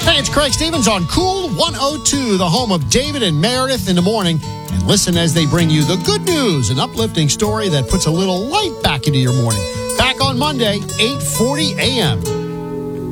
Hey, it's Craig Stevens on Cool 102, the home of David and Meredith in the morning. And listen as they bring you the good news, an uplifting story that puts a little light back into your morning. Back on Monday, 8:40 a.m.